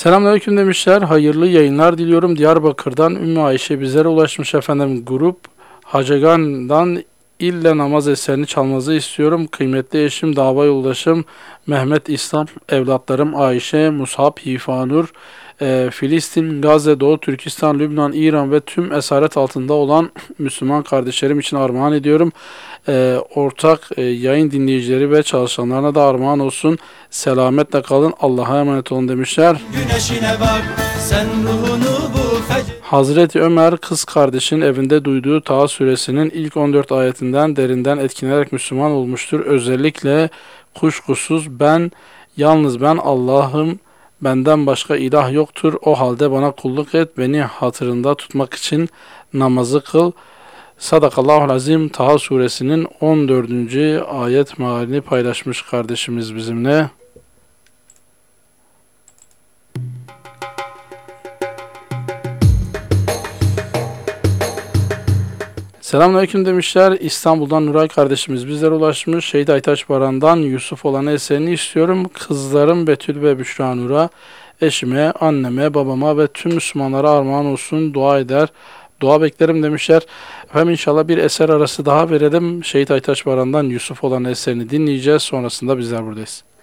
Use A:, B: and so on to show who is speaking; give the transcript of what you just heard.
A: Selamünaleyküm demişler. Hayırlı yayınlar diliyorum. Diyarbakır'dan Ümmü Ayşe bizlere ulaşmış efendim. Grup Hacagan'dan ille namaz eserini çalmanızı istiyorum. Kıymetli eşim, dava yoldaşım Mehmet İslam, evlatlarım Ayşe, Musab, Hifanur, Filistin, Gazze, Doğu Türkistan, Lübnan, İran ve tüm esaret altında olan Müslüman kardeşlerim için armağan ediyorum. Ortak yayın dinleyicileri ve çalışanlarına da armağan olsun. Selametle kalın. Allah'a emanet olun demişler.
B: Güneşine bak, sen ruhunu bu
A: Hazreti Ömer kız kardeşin evinde duyduğu Taha suresinin ilk 14 ayetinden derinden etkilenerek Müslüman olmuştur. Özellikle kuşkusuz yalnız ben Allah'ım, benden başka ilah yoktur. O halde bana kulluk et, beni hatırında tutmak için namazı kıl. Sadakallahul azim. Taha suresinin 14. ayet mealini paylaşmış kardeşimiz bizimle. Selamünaleyküm demişler. İstanbul'dan Nuray kardeşimiz bizlere ulaşmış. Şehit Aytaç Baran'dan Yusuf olan eserini istiyorum. Kızlarım Betül ve Büşra Nur'a, eşime, anneme, babama ve tüm Müslümanlara armağan olsun. Dua eder. Dua beklerim demişler. Efendim inşallah bir eser arası daha verelim. Şehit Aytaç Baran'dan Yusuf olan eserini dinleyeceğiz. Sonrasında bizler buradayız.